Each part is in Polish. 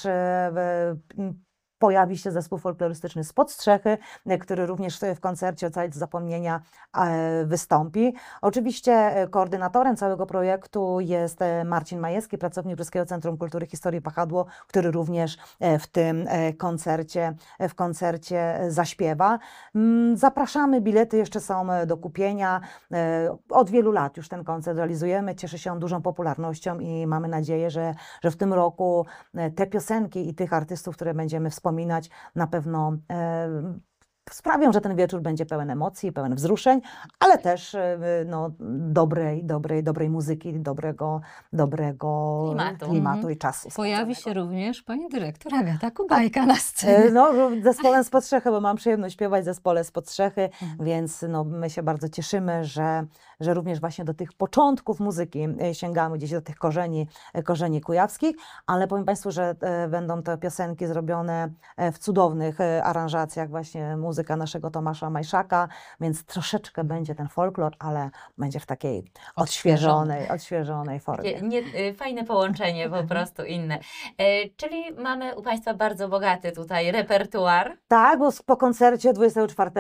też pojawi się zespół folklorystyczny Spod Strzechy, który również w koncercie Ocalić z zapomnienia wystąpi. Oczywiście koordynatorem całego projektu jest Marcin Majewski, pracownik Brzeskiego Centrum Kultury Historii Wahadło, który również w tym koncercie zaśpiewa. Zapraszamy, bilety jeszcze są do kupienia. Od wielu lat już ten koncert realizujemy, cieszy się on dużą popularnością i mamy nadzieję, że w tym roku te piosenki i tych artystów, które będziemy wspominać, na pewno sprawią, że ten wieczór będzie pełen emocji, pełen wzruszeń, ale też no, dobrej muzyki, dobrego klimatu i czasu. Pojawi się również pani dyrektor Agata Kubajka na scenie. No, zespołem Spod Strzechy, bo mam przyjemność śpiewać w zespole Spod Strzechy, więc no, my się bardzo cieszymy, że również właśnie do tych początków muzyki sięgamy, gdzieś do tych korzeni kujawskich, ale powiem Państwu, że będą te piosenki zrobione w cudownych aranżacjach, właśnie muzyka naszego Tomasza Majszaka, więc troszeczkę będzie ten folklor, ale będzie w takiej odświeżonej formie. Fajne połączenie, po prostu inne. Czyli mamy u Państwa bardzo bogaty tutaj repertuar. Tak, bo po koncercie 24,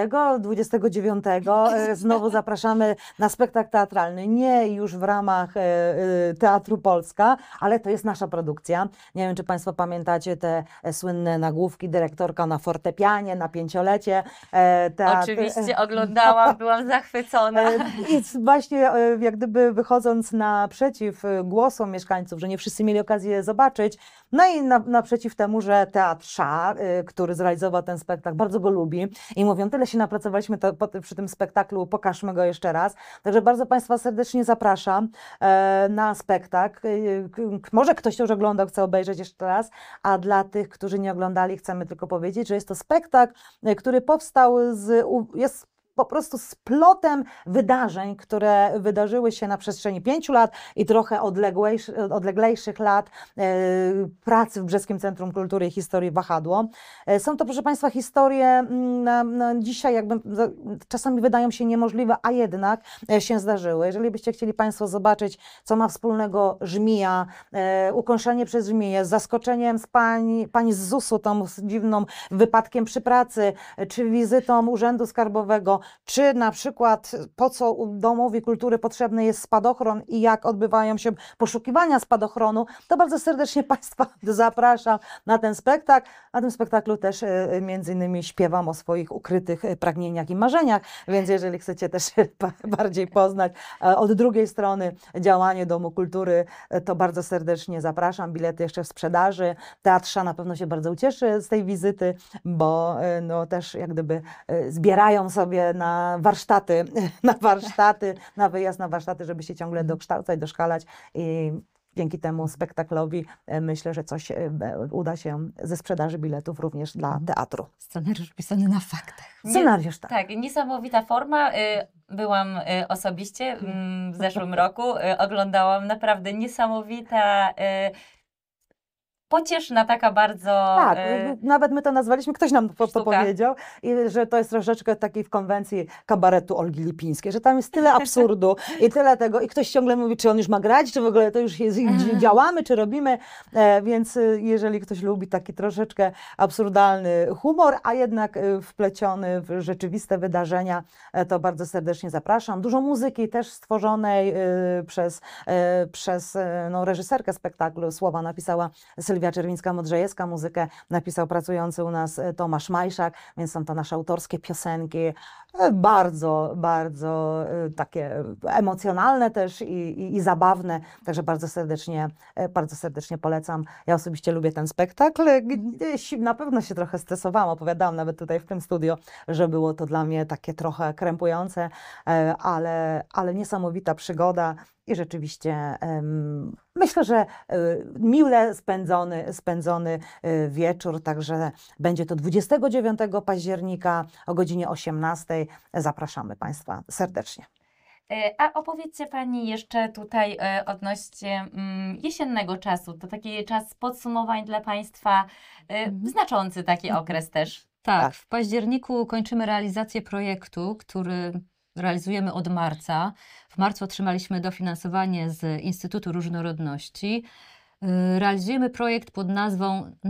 29 znowu zapraszamy na spektakl teatralny, nie już w ramach Teatru Polska, ale to jest nasza produkcja. Nie wiem, czy Państwo pamiętacie te słynne nagłówki, dyrektorka na fortepianie, na 5-lecie. Oczywiście oglądałam, byłam zachwycona. I właśnie jak gdyby wychodząc naprzeciw głosom mieszkańców, że nie wszyscy mieli okazję zobaczyć, no i naprzeciw temu, że Teatr Szá, który zrealizował ten spektakl, bardzo go lubi i mówią, tyle się napracowaliśmy przy tym spektaklu, pokażmy go jeszcze raz. Także bardzo Państwa serdecznie zapraszam na spektakl. Może ktoś to już oglądał, chce obejrzeć jeszcze raz, a dla tych, którzy nie oglądali, chcemy tylko powiedzieć, że jest to spektakl, który powstał jest po prostu splotem wydarzeń, które wydarzyły się na przestrzeni 5 lat i trochę odleglejszych lat pracy w Brzeskim Centrum Kultury i Historii Wahadło. Są to, proszę Państwa, historie dzisiaj jakby czasami wydają się niemożliwe, a jednak się zdarzyły. Jeżeli byście chcieli Państwo zobaczyć, co ma wspólnego żmija, ukąszenie przez żmiję, z zaskoczeniem z pani z ZUS-u, tą dziwną wypadkiem przy pracy, czy wizytą Urzędu Skarbowego, czy na przykład po co Domowi Kultury potrzebny jest spadochron i jak odbywają się poszukiwania spadochronu, to bardzo serdecznie Państwa zapraszam na ten spektakl. Na tym spektaklu też między innymi śpiewam o swoich ukrytych pragnieniach i marzeniach, więc jeżeli chcecie też bardziej poznać od drugiej strony działanie Domu Kultury, to bardzo serdecznie zapraszam. Bilety jeszcze w sprzedaży. Teatr Szá na pewno się bardzo ucieszy z tej wizyty, bo no, też jak gdyby zbierają sobie na warsztaty, na wyjazd na warsztaty, żeby się ciągle dokształcać, doszkalać i dzięki temu spektaklowi myślę, że coś uda się ze sprzedaży biletów również dla teatru. Scenariusz pisany na faktach. Scenariusz, tak. Tak, niesamowita forma. Byłam osobiście w zeszłym roku, oglądałam, naprawdę niesamowita, pocieszna taka bardzo... Tak, nawet my to nazwaliśmy, ktoś nam to powiedział, i że to jest troszeczkę takiej w konwencji kabaretu Olgi Lipińskiej, że tam jest tyle absurdu i tyle tego i ktoś ciągle mówi, czy on już ma grać, czy w ogóle to już jest, działamy, czy robimy, więc jeżeli ktoś lubi taki troszeczkę absurdalny humor, a jednak wpleciony w rzeczywiste wydarzenia, to bardzo serdecznie zapraszam. Dużo muzyki też stworzonej przez no, reżyserkę spektaklu, słowa napisała Sylwia Czerwińska-Modrzejewska, muzykę napisał pracujący u nas Tomasz Majszak, więc są to nasze autorskie piosenki, bardzo takie emocjonalne też i zabawne, także bardzo serdecznie polecam. Ja osobiście lubię ten spektakl, gdzieś na pewno się trochę stresowałam, opowiadałam nawet tutaj w tym studio, że było to dla mnie takie trochę krępujące, ale niesamowita przygoda. I rzeczywiście myślę, że miłe spędzony wieczór, także będzie to 29 października o godzinie 18. Zapraszamy Państwa serdecznie. A opowiedzcie Pani jeszcze tutaj odnośnie jesiennego czasu. To taki czas podsumowań dla Państwa, znaczący taki okres też. Tak, w październiku kończymy realizację projektu, który realizujemy od marca. W marcu otrzymaliśmy dofinansowanie z Instytutu Różnorodności. Realizujemy projekt pod nazwą